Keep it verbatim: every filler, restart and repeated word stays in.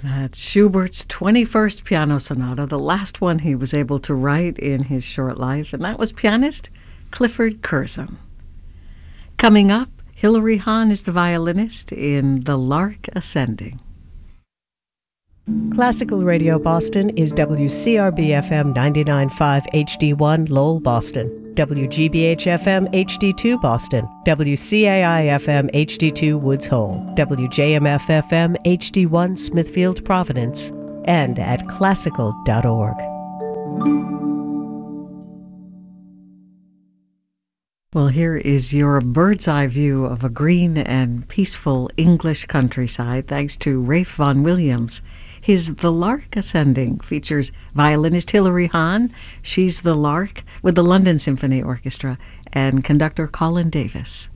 That's Schubert's twenty-first Piano Sonata, the last one he was able to write in his short life, and that was pianist Clifford Curzon. Coming up, Hilary Hahn is the violinist in The Lark Ascending. Classical Radio Boston is W C R B F M ninety-nine point five H D one Lowell, Boston, W G B H F M H D two Boston, W C A I F M H D two Woods Hole, W J M F F M H D one Smithfield, Providence, and at classical dot org. Well, here is your bird's eye view of a green and peaceful English countryside, thanks to Ralph Vaughan Williams. His The Lark Ascending features violinist Hilary Hahn, she's the Lark, with the London Symphony Orchestra, and conductor Colin Davis.